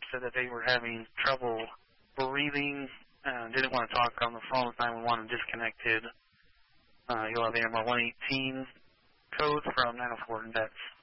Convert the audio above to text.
said that they were having trouble breathing, didn't want to talk on the phone with 911 and disconnected. You'll have AMR 118 code from 904, and that's